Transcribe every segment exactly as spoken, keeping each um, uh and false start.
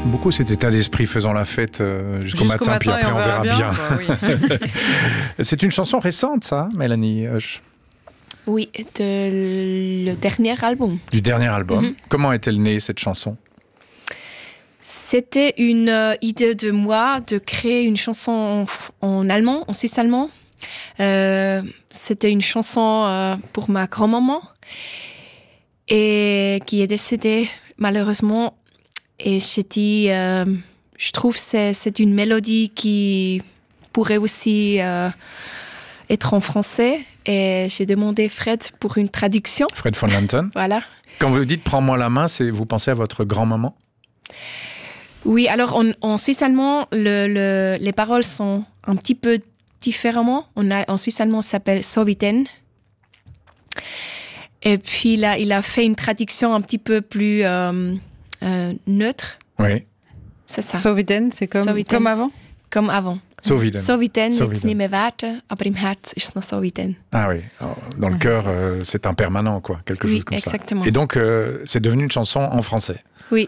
J'aime beaucoup cet état d'esprit, faisant la fête euh, jusqu'au, Jusqu'au matin, matin, puis après et on verra bien. bien. Bah, oui. C'est une chanson récente, ça, Mélanie Hoche, Oui, de le dernier album. du dernier album. Mm-hmm. Comment est-elle née, cette chanson? C'était une euh, idée de moi de créer une chanson en, en allemand, en suisse allemand. Euh, c'était une chanson euh, pour ma grand-maman et qui est décédée malheureusement. Et j'ai dit, euh, je trouve que c'est, c'est une mélodie qui pourrait aussi euh, être en français. Et j'ai demandé Fred pour une traduction. Fred von Lanten. Voilà. Quand vous dites « prends-moi la main », c'est, vous pensez à votre grand-maman? Oui, alors en, en suisse allemand, le, le, les paroles sont un petit peu différemment. On a, en suisse allemand, ça s'appelle So wie denn. Et puis là, il a fait une traduction un petit peu plus euh, euh, neutre. Oui. C'est ça. So wie denn, c'est comme, So wie denn. comme avant. Comme avant. So wie denn. So wie denn, So wie jetzt denn. nicht mehr warten, aber im Herz ist es noch so wie denn. Ah oui, alors, dans le cœur, euh, c'est impermanent, quoi, quelque Oui, chose comme exactement. ça. Et donc, euh, c'est devenu une chanson en français. Oui.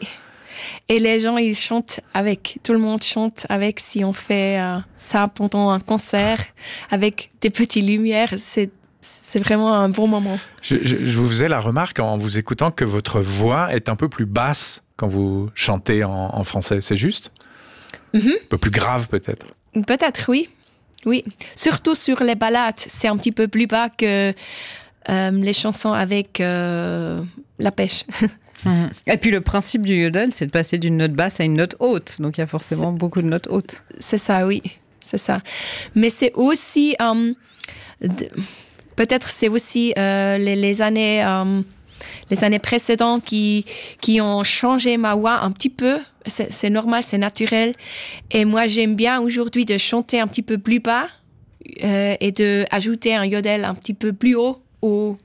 Et les gens, ils chantent avec. Tout le monde chante avec si on fait euh, ça pendant un concert avec des petites lumières. C'est, c'est vraiment un bon moment. Je, je, je vous faisais la remarque en vous écoutant que votre voix est un peu plus basse quand vous chantez en, en français. C'est juste? Mm-hmm. Un peu plus grave, peut-être. Peut-être, oui. Oui. Surtout sur les ballades, c'est un petit peu plus bas que euh, les chansons avec euh, la pêche. Mmh. Et puis le principe du yodel, c'est de passer d'une note basse à une note haute. Donc il y a forcément c'est... beaucoup de notes hautes. C'est ça, oui. C'est ça. Mais c'est aussi... Euh, de... Peut-être c'est aussi euh, les, les années... Euh, les années précédentes qui, qui ont changé ma voix un petit peu. C'est, c'est normal, c'est naturel. Et moi, j'aime bien aujourd'hui de chanter un petit peu plus bas euh, et d'ajouter un yodel un petit peu plus haut ou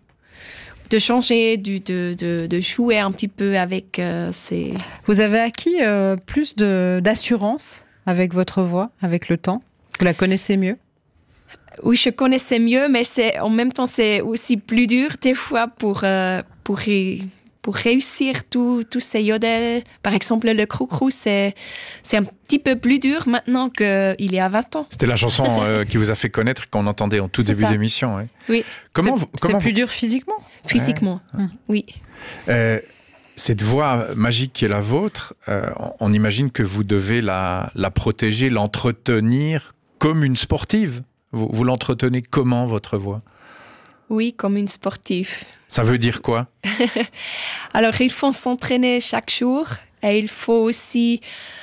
de changer, du, de, de, de jouer un petit peu avec euh, ces... Vous avez acquis euh, plus de, d'assurance avec votre voix, avec le temps? Vous la connaissez mieux? Oui, je connaissais mieux, mais c'est, en même temps, c'est aussi plus dur des fois pour, euh, pour, ré, pour réussir tous ces yodels. Par exemple, le crou-crou, c'est, c'est un petit peu plus dur maintenant qu'il y a vingt ans. C'était la chanson euh, qui vous a fait connaître et qu'on entendait en tout C'est début ça. d'émission. Oui. Oui. Comment c'est, vous, comment c'est plus vous... dur physiquement? Physiquement, Ouais. oui. Euh, cette voix magique qui est la vôtre, euh, on, on imagine que vous devez la, la protéger, l'entretenir comme une sportive. Vous, vous l'entretenez comment, votre voix? Oui, comme une sportive. Ça veut dire quoi? Alors, il faut s'entraîner chaque jour et il faut aussi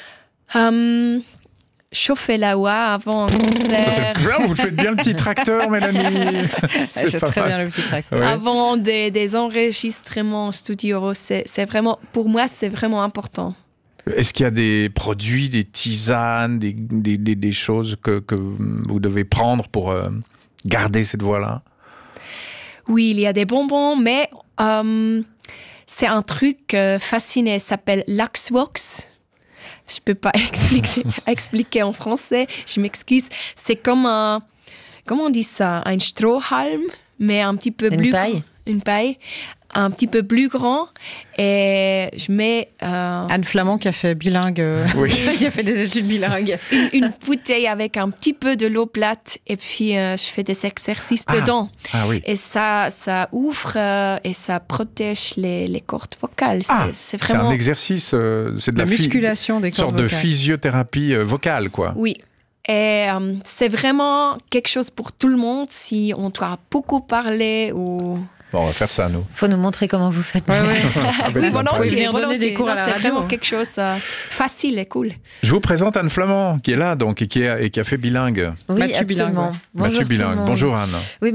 euh, chauffer la voix avant un concert. Ça, c'est bien, vous faites bien le petit tracteur, Mélanie. C'est je très mal. Bien le petit tracteur. Ouais. Avant des, des enregistrements studio, c'est, c'est vraiment, pour moi, c'est vraiment important. Est-ce qu'il y a des produits, des tisanes, des, des, des, des choses que, que vous devez prendre pour euh, garder cette voix-là? Oui, il y a des bonbons, mais euh, c'est un truc euh, fascinant, ça s'appelle l'Axvox. Je ne peux pas expliquer, expliquer en français, je m'excuse. C'est comme un, comment on dit ça, un Strohhalm, mais un petit peu une plus... paille. Une paille. Un petit peu plus grand et je mets euh, Anne Flamand qui a fait bilingue, euh, oui. qui a fait des études bilingues. Une, une bouteille avec un petit peu de l'eau plate et puis euh, je fais des exercices ah. dedans. Ah oui. Et ça, ça ouvre euh, et ça protège les, les cordes vocales. C'est, ah, c'est vraiment. C'est un exercice, euh, c'est de la, la musculation fi- des cordes sorte vocales. de physiothérapie euh, vocale, quoi. Oui. Et euh, c'est vraiment quelque chose pour tout le monde si on doit beaucoup parler ou. Bon, on va faire ça, nous. Faut nous montrer comment vous faites. Ouais, ouais. Oui, volontiers, venir donner des volontiers. cours à Non, la c'est radio. vraiment quelque chose euh, facile et cool. Je vous présente Anne Flamand, qui est là, donc, et qui a, et qui a fait bilingue. Oui, Mathieu bilingue, absolument. ouais. Bonjour Mathieu tout le bilingue. monde. Bonjour, Anne. Oui,